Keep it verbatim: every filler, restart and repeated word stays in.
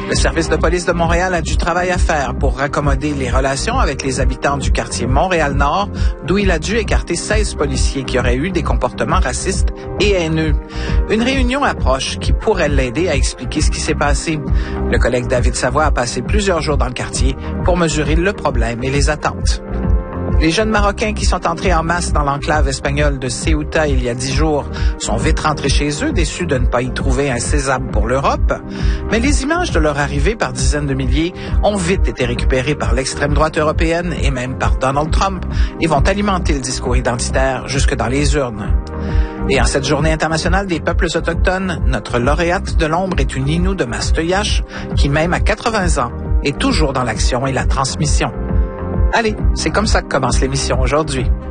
Le service de police de Montréal a du travail à faire pour raccommoder les relations avec les habitants du quartier Montréal-Nord, d'où il a dû écarter seize policiers qui auraient eu des comportements racistes et haineux. Une réunion approche qui pourrait l'aider à expliquer ce qui s'est passé. Le collègue David Savoie a passé plusieurs jours dans le quartier pour mesurer le problème et les attentes. Les jeunes Marocains qui sont entrés en masse dans l'enclave espagnole de Ceuta il y a dix jours sont vite rentrés chez eux, déçus de ne pas y trouver un sésame pour l'Europe. Mais les images de leur arrivée par dizaines de milliers ont vite été récupérées par l'extrême droite européenne et même par Donald Trump et vont alimenter le discours identitaire jusque dans les urnes. Et en cette journée internationale des peuples autochtones, notre lauréate de l'ombre est une Innu de Masteuillache qui, même à quatre-vingts ans, est toujours dans l'action et la transmission. Allez, c'est comme ça que commence l'émission aujourd'hui.